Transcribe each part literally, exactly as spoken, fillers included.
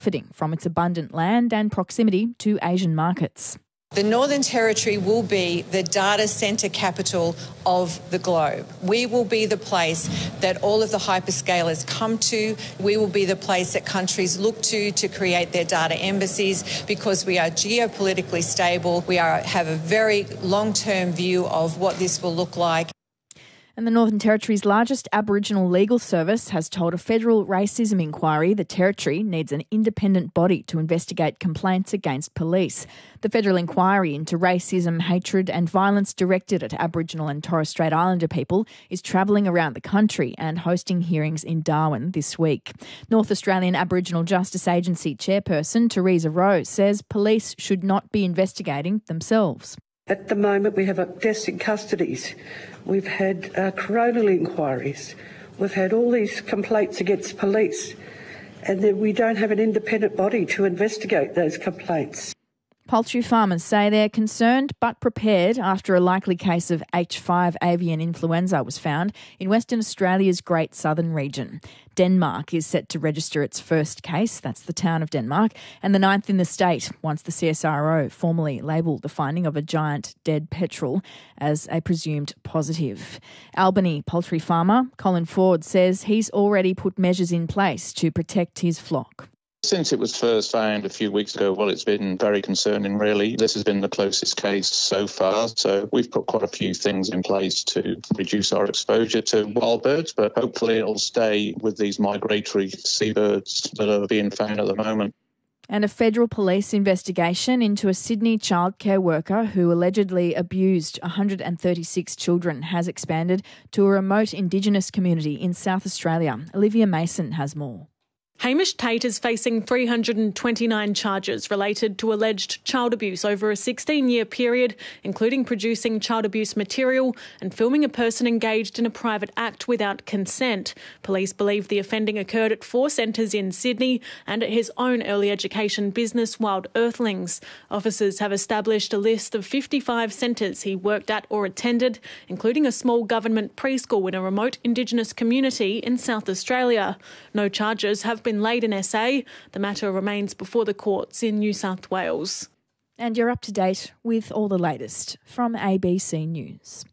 benefiting from its abundant land and proximity to Asian markets. The Northern Territory will be the data centre capital of the globe. We will be the place that all of the hyperscalers come to. We will be the place that countries look to to create their data embassies because we are geopolitically stable. We are, have a very long-term view of what this will look like. And the Northern Territory's largest Aboriginal legal service has told a federal racism inquiry the Territory needs an independent body to investigate complaints against police. The federal inquiry into racism, hatred and violence directed at Aboriginal and Torres Strait Islander people is travelling around the country and hosting hearings in Darwin this week. North Australian Aboriginal Justice Agency chairperson Teresa Rose says police should not be investigating themselves. At the moment, we have deaths in custodies. We've had uh, coronal inquiries. We've had all these complaints against police, and then we don't have an independent body to investigate those complaints. Poultry farmers say they're concerned but prepared after a likely case of H five avian influenza was found in Western Australia's Great Southern region. Denmark is set to register its first case, that's the town of Denmark, and the ninth in the state once the C S R O formally labelled the finding of a giant dead petrel as a presumed positive. Albany poultry farmer Colin Ford says he's already put measures in place to protect his flock. Since it was first found a few weeks ago, well, it's been very concerning, really. This has been the closest case so far, so we've put quite a few things in place to reduce our exposure to wild birds, but hopefully it'll stay with these migratory seabirds that are being found at the moment. And a federal police investigation into a Sydney childcare worker who allegedly abused one hundred thirty-six children has expanded to a remote Indigenous community in South Australia. Olivia Mason has more. Hamish Tate is facing three hundred twenty-nine charges related to alleged child abuse over a sixteen-year period, including producing child abuse material and filming a person engaged in a private act without consent. Police believe the offending occurred at four centres in Sydney and at his own early education business, Wild Earthlings. Officers have established a list of fifty-five centres he worked at or attended, including a small government preschool in a remote Indigenous community in South Australia. No charges have been laid in S A. The matter remains before the courts in New South Wales. And you're up to date with all the latest from A B C News.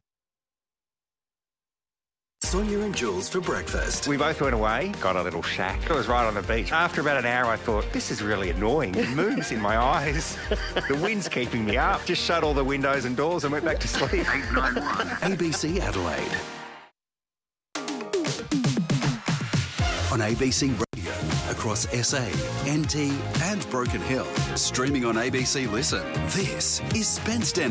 Sonia and Jules for breakfast. We both went away, got a little shack. It was right on the beach. After about an hour, I thought, this is really annoying. It moves in my eyes. The wind's keeping me up. Just shut all the windows and doors and went back to sleep. eight nine one A B C Adelaide. On A B C Radio, across S A, N T and Broken Hill. Streaming on A B C Listen. This is Spence Denny.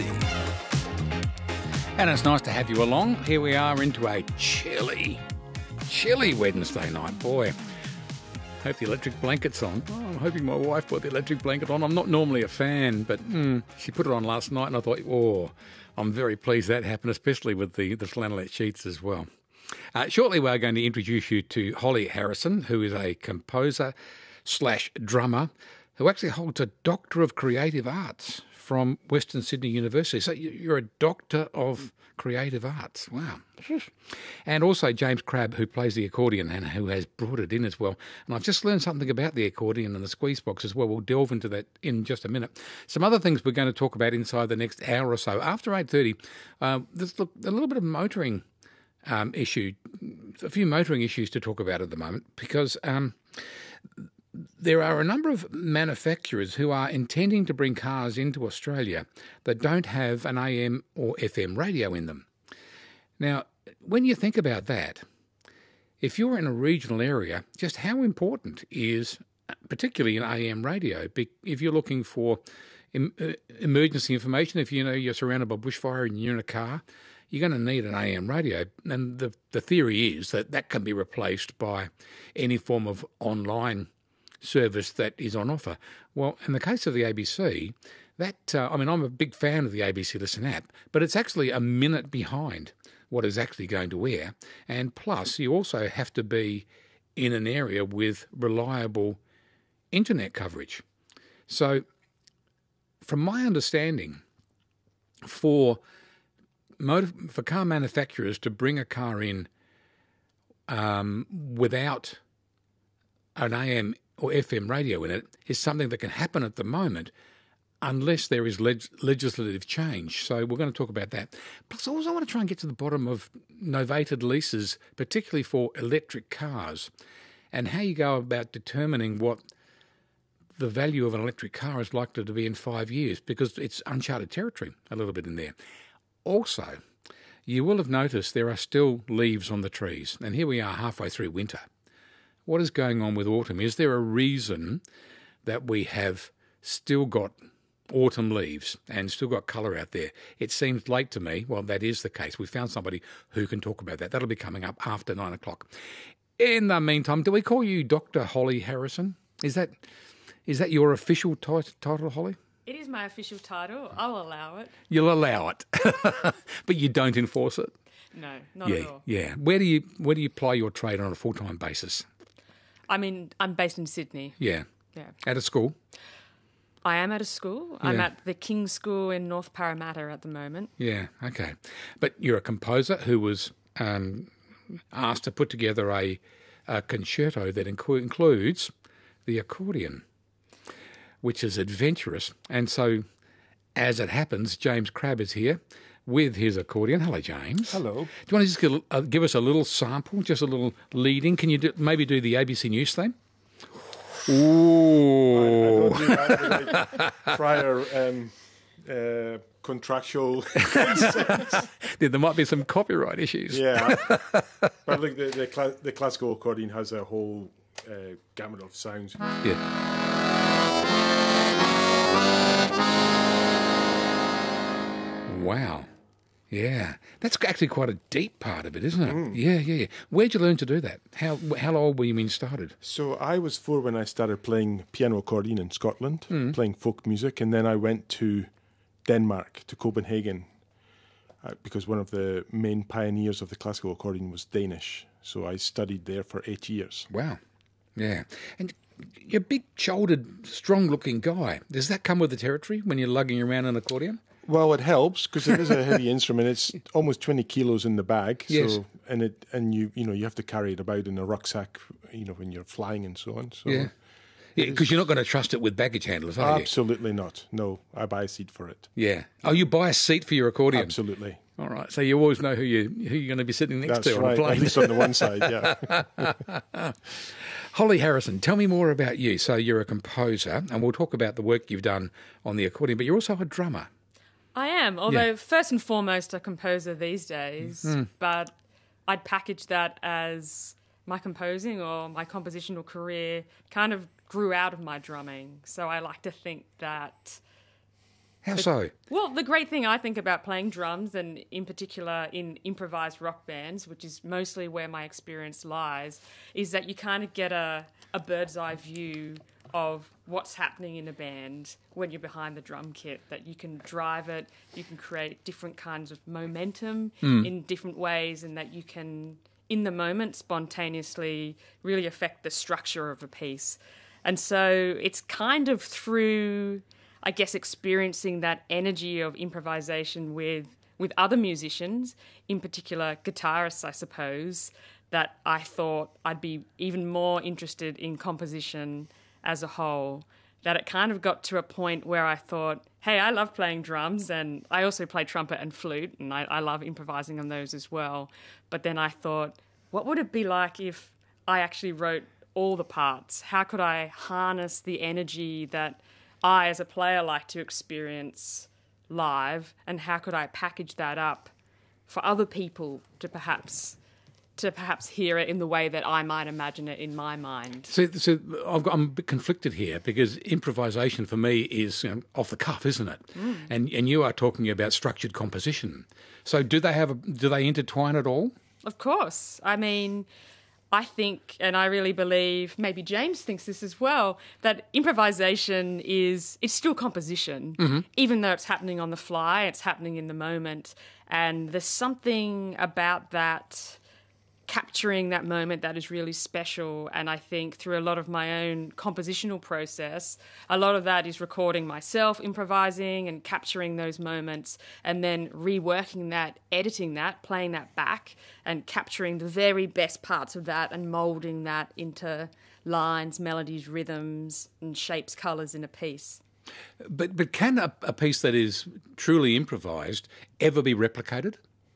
And it's nice to have you along. Here we are into a chilly, chilly Wednesday night. Boy, hope the electric blanket's on. Oh, I'm hoping my wife put the electric blanket on. I'm not normally a fan, but mm, she put it on last night and I thought, oh, I'm very pleased that happened, especially with the, the flannelette sheets as well. Uh, shortly, we're going to introduce you to Holly Harrison, who is a composer slash drummer who actually holds a Doctor of Creative Arts from Western Sydney University. So you're a Doctor of Creative Arts. Wow. And also James Crabb, who plays the accordion and who has brought it in as well. And I've just learned something about the accordion and the squeeze box as well. We'll delve into that in just a minute. Some other things we're going to talk about inside the next hour or so. After eight thirty, uh, there's look, a little bit of motoring Um, issue, a few motoring issues to talk about at the moment because um, there are a number of manufacturers who are intending to bring cars into Australia that don't have an A M or F M radio in them. Now, when you think about that, if you're in a regional area, just how important is particularly an A M radio if you're looking for em- emergency information, if you know you're surrounded by bushfire and you're in a car, you're going to need an A M radio. And the, the theory is that that can be replaced by any form of online service that is on offer. Well, in the case of the A B C, that, uh, I mean, I'm a big fan of the A B C Listen app, but it's actually a minute behind what is actually going to air. And plus, you also have to be in an area with reliable internet coverage. So, from my understanding, for Motor, for car manufacturers to bring a car in um, without an A M or F M radio in it is something that can happen at the moment unless there is leg- legislative change. So we're going to talk about that. Plus, also I want to try and get to the bottom of novated leases, particularly for electric cars, and how you go about determining what the value of an electric car is likely to be in five years, because it's uncharted territory a little bit in there. Also, you will have noticed there are still leaves on the trees, and here we are halfway through winter. What is going on with autumn? Is there a reason that we have still got autumn leaves and still got colour out there? It seems late to me. Well, that is the case. We found somebody who can talk about that. That'll be coming up after nine o'clock. In the meantime, do we call you Doctor Holly Harrison? Is that is that your official t- title, Holly? It is my official title. I'll allow it. You'll allow it, but you don't enforce it. No, not yeah, at all. Yeah. Where do you where do you ply your trade on a full time basis? I mean, I'm based in Sydney. Yeah. Yeah. At a school? I am at a school. I'm Yeah. at the King's School in North Parramatta at the moment. Yeah, okay. But you're a composer who was um, asked to put together a, a concerto that inc- includes the accordion, which is adventurous. And so, as it happens, James Crabb is here with his accordion. Hello, James. Hello. Do you want to just give, uh, give us a little sample, just a little lead-in? Can you do, maybe do the A B C News theme? Ooh. I, I don't do that with like prior um, uh, contractual consent. Yeah, there might be some copyright issues. Yeah. But like the, the, cla- the classical accordion has a whole uh, gamut of sounds. Yeah. Wow. Yeah. That's actually quite a deep part of it, isn't it? Mm. Yeah, yeah, yeah. Where'd you learn to do that? How how old were you when you started? So I was four when I started playing piano accordion in Scotland, Mm. playing folk music, and then I went to Denmark, to Copenhagen, uh, because one of the main pioneers of the classical accordion was Danish. So I studied there for eight years. Wow. Yeah. And you're a big-shouldered, strong-looking guy. Does that come with the territory when you're lugging around an accordion? Well, it helps because it is a heavy instrument. It's almost twenty kilos in the bag. Yes. So, and it and you you know you have to carry it about in a rucksack, you know, when you're flying and so on. So Yeah. Yeah, because you're not going to trust it with baggage handlers, are you? absolutely not. No, I buy a seat for it. Yeah. Oh, you buy a seat for your accordion? Absolutely. All right. So you always know who you who you're going to be sitting next That's to on right. a plane. At least on the one side, yeah. Holly Harrison, tell me more about you. So you're a composer, and we'll talk about the work you've done on the accordion, but you're also a drummer. I am, although Yeah. first and foremost a composer these days, Mm. but I'd package that as my composing or my compositional career kind of grew out of my drumming. So I like to think that... How the- so? Well, the great thing I think about playing drums, and in particular in improvised rock bands, which is mostly where my experience lies, is that you kind of get a, a bird's eye view of what's happening in a band when you're behind the drum kit, that you can drive it, you can create different kinds of momentum Mm. in different ways, and that you can, in the moment, spontaneously really affect the structure of a piece. And so it's kind of through, I guess, experiencing that energy of improvisation with with other musicians, in particular guitarists, I suppose, that I thought I'd be even more interested in composition as a whole, that it kind of got to a point where I thought, hey, I love playing drums, and I also play trumpet and flute, and I, I love improvising on those as well. But then I thought, what would it be like if I actually wrote all the parts? How could I harness the energy that I, as a player, like to experience live, and how could I package that up for other people to perhaps to perhaps hear it in the way that I might imagine it in my mind? So, so I've got, I'm a bit conflicted here because improvisation for me is, you know, off the cuff, isn't it? Mm. And and you are talking about structured composition. So do they have a, do they intertwine at all? Of course. I mean, I think, and I really believe, maybe James thinks this as well, that improvisation is, it's still composition, Mhm. even though it's happening on the fly, it's happening in the moment. And there's something about that, capturing that moment, that is really special. And I think through a lot of my own compositional process, a lot of that is recording myself, improvising and capturing those moments, and then reworking that, editing that, playing that back, and capturing the very best parts of that and moulding that into lines, melodies, rhythms, and shapes, colours in a piece. But but can a, a piece that is truly improvised ever be replicated?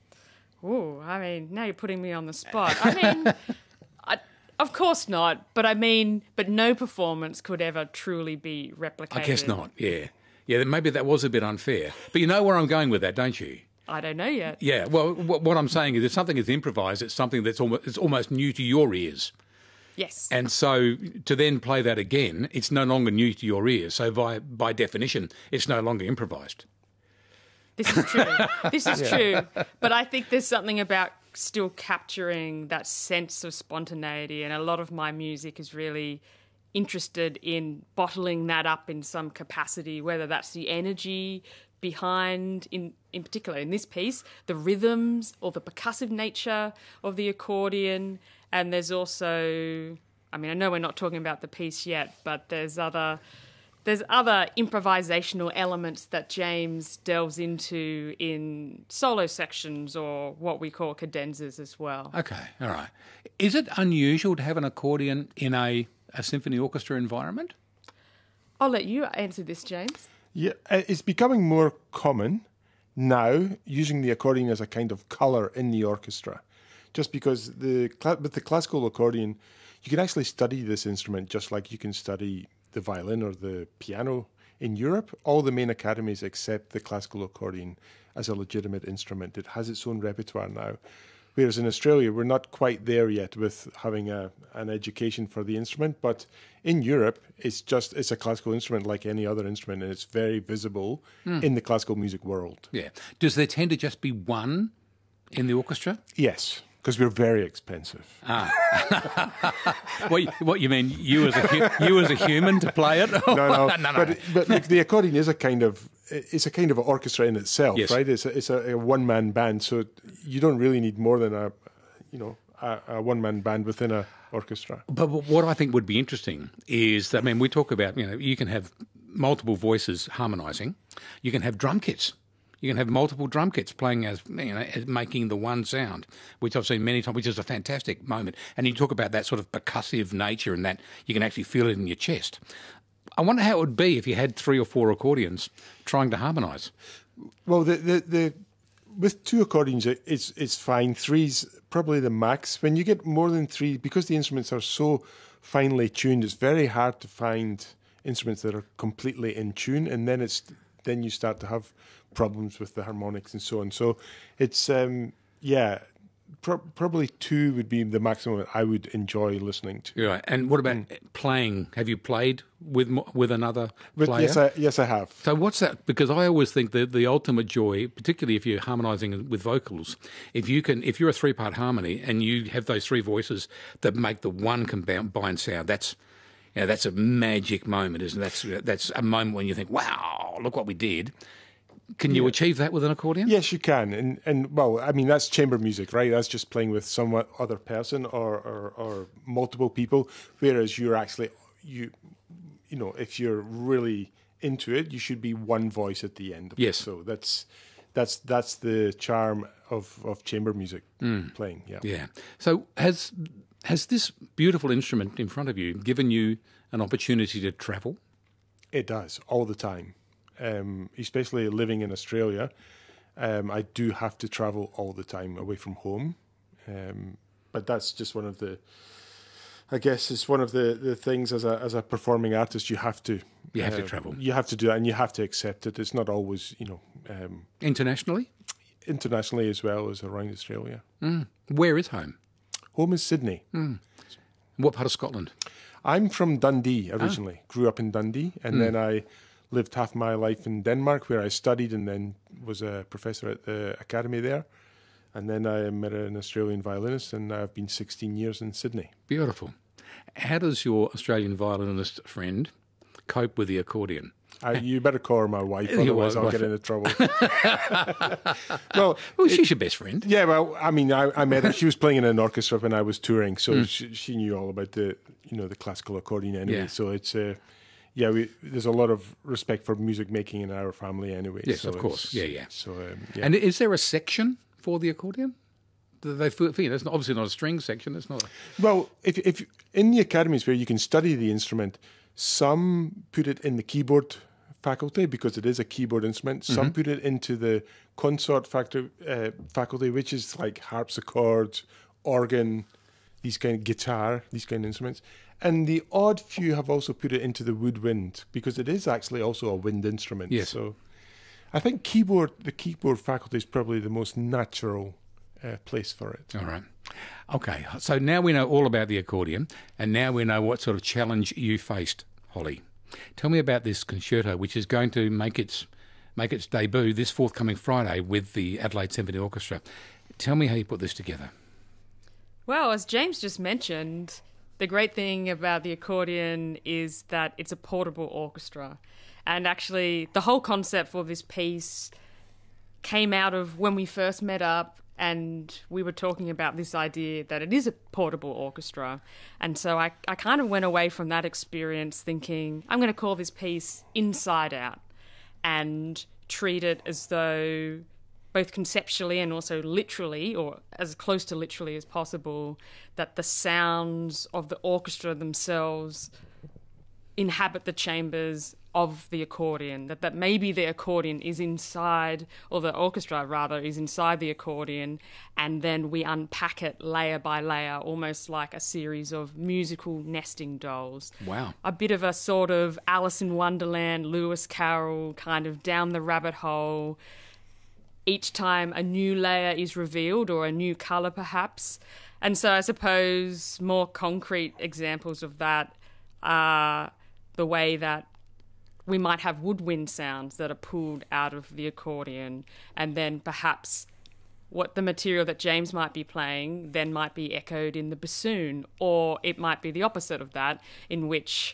Oh, I mean, now you're putting me on the spot. I mean, I, of course not. But I mean, but no performance could ever truly be replicated. I guess not. Yeah, yeah. Maybe that was a bit unfair. But you know where I'm going with that, don't you? I don't know yet. Yeah. Well, what, what I'm saying is, if something is improvised, it's something that's almost it's almost new to your ears. Yes. And so to then play that again, it's no longer new to your ears. So by by definition, it's no longer improvised. This is true. This is yeah. true. But I think there's something about still capturing that sense of spontaneity, and a lot of my music is really interested in bottling that up in some capacity, whether that's the energy behind, in, in particular in this piece, the rhythms or the percussive nature of the accordion. And there's also, I mean, I know we're not talking about the piece yet, but there's other there's other improvisational elements that James delves into in solo sections or what we call cadenzas as well. Okay, all right. Is it unusual to have an accordion in a, a symphony orchestra environment? I'll let you answer this, James. Yeah, it's becoming more common now, using the accordion as a kind of colour in the orchestra. Just because the with the classical accordion, you can actually study this instrument just like you can study the violin or the piano. In Europe, all the main academies accept the classical accordion as a legitimate instrument. It has its own repertoire now. Whereas in Australia, we're not quite there yet with having a, an education for the instrument. But in Europe, it's just it's a classical instrument like any other instrument, and it's very visible mm. in the classical music world. Yeah. Does there tend to just be one in the orchestra? Yes. Because we're very expensive. Ah, what, what you mean? You as a you as a human to play it? no, no, no, no. But but look, the accordion is a kind of it's a kind of an orchestra in itself, yes. right? It's a, it's a, a one man band, so you don't really need more than a you know a, a one man band within a orchestra. But what I think would be interesting is that I mean we talk about you know you can have multiple voices harmonising, you can have drum kits. You can have multiple drum kits playing as, you know, as making the one sound, which I've seen many times, which is a fantastic moment. And you talk about that sort of percussive nature and that you can actually feel it in your chest. I wonder how it would be if you had three or four accordions trying to harmonise. Well, the, the, the with two accordions, it's it's fine. Three's probably the max. When you get more than three, because the instruments are so finely tuned, it's very hard to find instruments that are completely in tune, and then it's then you start to have problems with the harmonics and so on. So it's, um, yeah, pro- probably two would be the maximum I would enjoy listening to. Right. And what about mm. playing? Have you played with with another but player? Yes, I, yes, I have. So what's that? Because I always think that the ultimate joy, particularly if you're harmonising with vocals, if you can, if you're a three-part harmony and you have those three voices that make the one combined sound, that's you know, that's a magic moment, isn't it? That's, that's a moment when you think, wow, look what we did. Can you yeah. achieve that with an accordion? Yes, you can. And, and well, I mean, that's chamber music, right? That's just playing with some other person or, or, or multiple people, whereas you're actually, you you know, if you're really into it, you should be one voice at the end of yes. it. So that's that's that's the charm of, of chamber music mm. playing, yeah. Yeah. So has has this beautiful instrument in front of you given you an opportunity to travel? It does, all the time. Um, especially living in Australia, um, I do have to travel all the time away from home. Um, but that's just one of the, I guess it's one of the, the things as a as a performing artist, you have to. You have uh, to travel. You have to do that and you have to accept it. It's not always, you know. Um, internationally? Internationally as well as around Australia. Mm. Where is home? Home is Sydney. Mm. What part of Scotland? I'm from Dundee originally. Ah. Grew up in Dundee and mm. then I lived half my life in Denmark where I studied and then was a professor at the academy there. And then I met an Australian violinist and I've been sixteen years in Sydney. Beautiful. How does your Australian violinist friend cope with the accordion? I, you better call her my wife, otherwise I'll get into trouble. well, well, she's it, your best friend. Yeah, well, I mean, I, I met her. She was playing in an orchestra when I was touring, so mm. she, she knew all about the, you know, the classical accordion anyway. Yeah. So it's uh, yeah, we, there's a lot of respect for music making in our family anyway. Yes, so of course. Yeah, yeah. So um, yeah. And is there a section for the accordion? They feel, it's obviously not a string section. It's not. A... Well, if if in the academies where you can study the instrument, some put it in the keyboard faculty because it is a keyboard instrument. Some mm-hmm. put it into the consort factor, uh, faculty, which is like harpsichord, organ, these kind of guitar, these kind of instruments. And the odd few have also put it into the woodwind because it is actually also a wind instrument. Yes. So I think keyboard, the keyboard faculty is probably the most natural uh, place for it. All right. Okay. So now we know all about the accordion, and now we know what sort of challenge you faced, Holly. Tell me about this concerto, which is going to make its make its debut this forthcoming Friday with the Adelaide Symphony Orchestra. Tell me how you put this together. Well, as James just mentioned, the great thing about the accordion is that it's a portable orchestra. And actually, the whole concept for this piece came out of when we first met up and we were talking about this idea that it is a portable orchestra. And so I, I kind of went away from that experience thinking, I'm going to call this piece Inside Out and treat it as though, both conceptually and also literally, or as close to literally as possible, that the sounds of the orchestra themselves inhabit the chambers of the accordion, that, that maybe the accordion is inside, or the orchestra rather, is inside the accordion, and then we unpack it layer by layer, almost like a series of musical nesting dolls. Wow. A bit of a sort of Alice in Wonderland, Lewis Carroll, kind of down the rabbit hole. Each time a new layer is revealed, or a new colour perhaps. And so I suppose more concrete examples of that are the way that we might have woodwind sounds that are pulled out of the accordion, and then perhaps what the material that James might be playing then might be echoed in the bassoon, or it might be the opposite of that, in which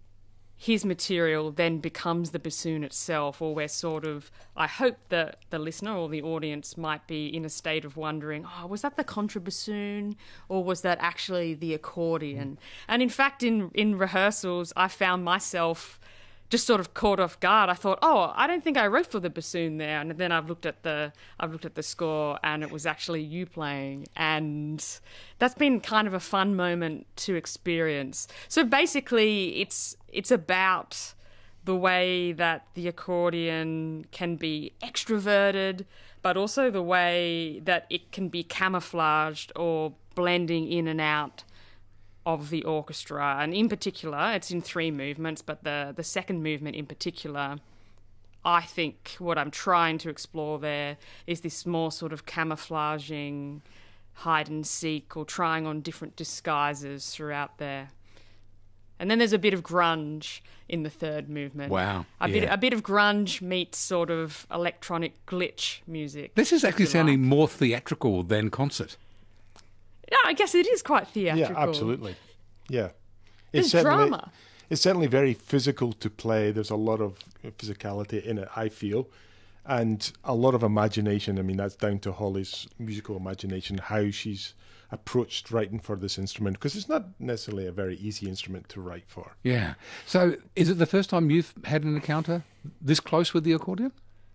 his material then becomes the bassoon itself, or we're sort of, I hope that the listener or the audience might be in a state of wondering, oh, was that the contrabassoon, or was that actually the accordion? And in fact, in, in rehearsals, I found myself just sort of caught off guard. I thought, oh, I don't think I wrote for the bassoon there. And then I've looked at the I've looked at the score, and it was actually you playing. And that's been kind of a fun moment to experience. So basically, it's it's about the way that the accordion can be extroverted, but also the way that it can be camouflaged or blending in and out of the orchestra. And in particular, it's in three movements, but the, the second movement in particular, I think what I'm trying to explore there is this more sort of camouflaging, hide and seek, or trying on different disguises throughout there. And then there's a bit of grunge in the third movement. Wow. A yeah. bit a bit of grunge meets sort of electronic glitch music. This is actually sounding like. more theatrical than concert. Yeah, I guess it is quite theatrical. Yeah, absolutely. Yeah. There's It's certainly, drama. It's certainly very physical to play. There's a lot of physicality in it, I feel, and a lot of imagination. I mean, that's down to Holly's musical imagination, how she's approached writing for this instrument, because it's not necessarily a very easy instrument to write for. Yeah. So is it the first time you've had an encounter this close with the accordion?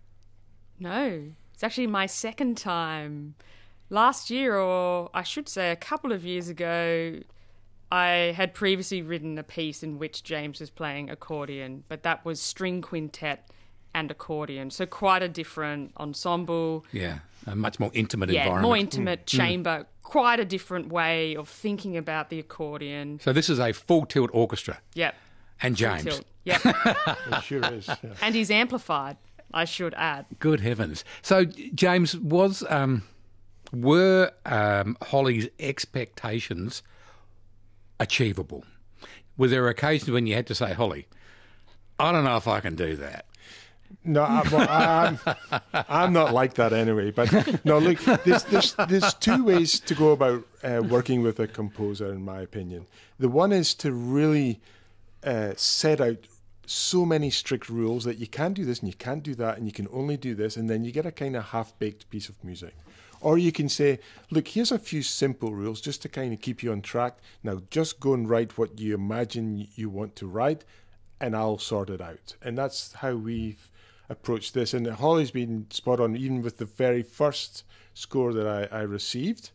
No. It's actually my second time. Last year, or I should say a couple of years ago, I had previously written a piece in which James was playing accordion, but that was string quintet and accordion, so quite a different ensemble. Yeah, a much more intimate yeah, environment. more intimate mm. chamber, mm. quite a different way of thinking about the accordion. So this is a full tilt orchestra. Yep. And James. Full tilt. Yep. It sure is. Yeah. And he's amplified, I should add. Good heavens. So, James, was... Um, Were um, Holly's expectations achievable? Were there occasions when you had to say, Holly, I don't know if I can do that? No, I, well, I'm, I'm not like that anyway. But no, look, there's, there's, there's two ways to go about uh, working with a composer, in my opinion. The one is to really uh, set out so many strict rules that you can't do this and you can't do that and you can only do this, and then you get a kind of half-baked piece of music. Or you can say, look, here's a few simple rules just to kind of keep you on track. Now, just go and write what you imagine you want to write, and I'll sort it out. And that's how we've approached this. And Holly's been spot on, even with the very first score that I, I received.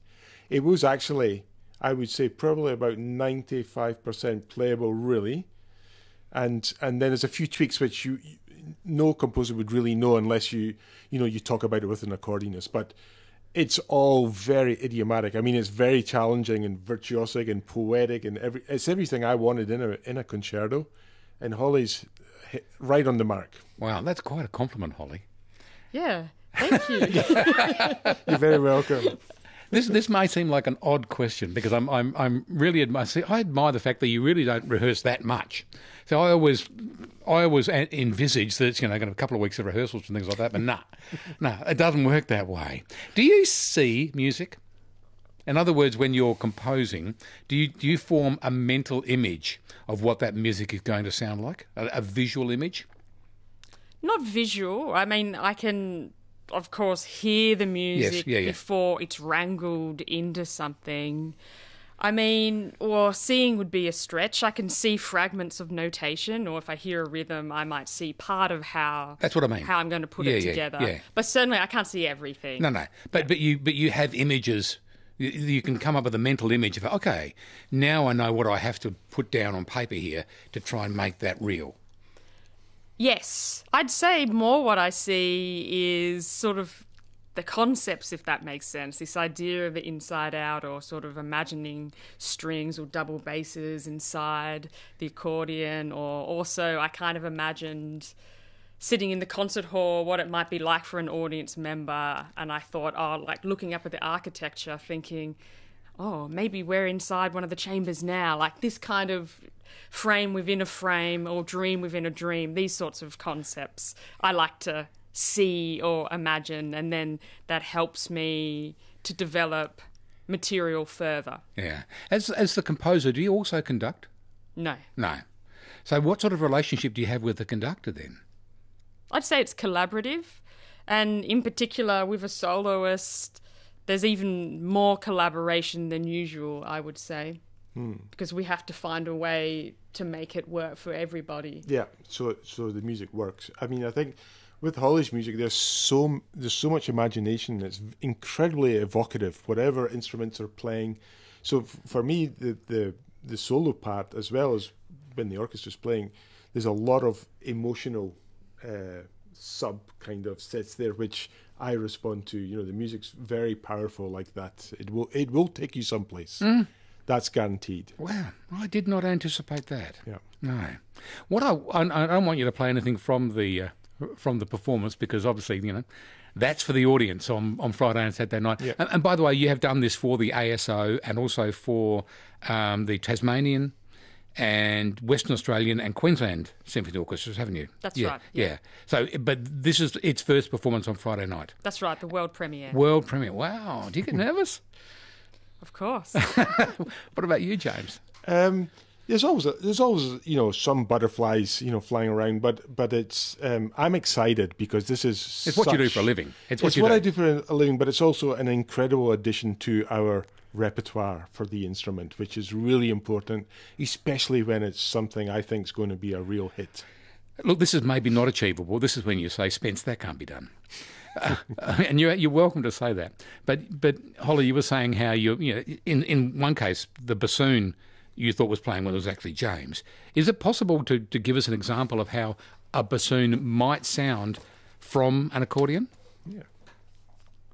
it was actually, I would say, probably about ninety-five percent playable, really. And and then there's a few tweaks which you, no composer would really know unless you, you know, you talk about it with an accordionist. But it's all very idiomatic. I mean, it's very challenging and virtuosic and poetic, and every it's everything I wanted in a in a concerto. And Holly's hit right on the mark. Wow, that's quite a compliment, Holly. Yeah, thank you. You're very welcome. This this may seem like an odd question because I'm I'm I'm really admire see, I admire the fact that you really don't rehearse that much. So I always I always envisage that it's, you know, going to have a couple of weeks of rehearsals and things like that, but nah, nah, it doesn't work that way. Do you see music? In other words, when you're composing, do you do you form a mental image of what that music is going to sound like, a, a visual image? Not visual. I mean, I can, of course, hear the music Yes, yeah, yeah. before it's wrangled into something. I mean, or seeing would be a stretch. I can see fragments of notation, or if I hear a rhythm, I might see part of how That's what I mean. how I'm going to put Yeah, it yeah, together. yeah. But certainly, I can't see everything. No, no. But but you but you have images. You, you can come up with a mental image of, okay, now I know what I have to put down on paper here to try and make that real. Yes, I'd say more what I see is sort of the concepts, if that makes sense. This idea of it inside out, or sort of imagining strings or double basses inside the accordion, or also I kind of imagined sitting in the concert hall, what it might be like for an audience member. And I thought, oh, like looking up at the architecture, thinking, oh, maybe we're inside one of the chambers now, like this kind of frame within a frame or dream within a dream, these sorts of concepts I like to see or imagine, and then that helps me to develop material further. Yeah. As as the composer, do you also conduct? No. No. So what sort of relationship do you have with the conductor then? I'd say it's collaborative, and in particular with a soloist, there's even more collaboration than usual, I would say, hmm. because we have to find a way to make it work for everybody. Yeah, so so the music works. I mean, I think with Holly's music, there's so there's so much imagination. It's incredibly evocative, whatever instruments are playing. So f- for me, the, the the solo part, as well as when the orchestra's playing, there's a lot of emotional uh, sub kind of sets there, which I respond to. You know, the music's very powerful like that. It will it will take you someplace. Mm. That's guaranteed. Wow, I did not anticipate that. Yeah. No. What I I, I don't want you to play anything from the uh, from the performance, because obviously, you know, that's for the audience on, on Friday and Saturday night. Yeah. And, and by the way, you have done this for the A S O and also for um, the Tasmanian and Western Australian and Queensland Symphony Orchestras, haven't you? That's yeah, right. Yeah. yeah. So, but this is its first performance on Friday night. That's right, the world premiere. World premiere. Wow. Do you get nervous? Of course. What about you, James? Um, there's always a, there's always you know some butterflies you know flying around, but but it's um, I'm excited because this is It's what you do such- for a living. It's what it's you what do. I do for a living, but it's also an incredible addition to our repertoire for the instrument, which is really important, especially when it's something I think is going to be a real hit. Look, this is maybe not achievable. This is when you say, Spence, that can't be done. Uh, and you're, you're welcome to say that. But, but Holly, you were saying how you, you know, in, in one case, the bassoon you thought was playing when it was actually James. Is it possible to, to give us an example of how a bassoon might sound from an accordion?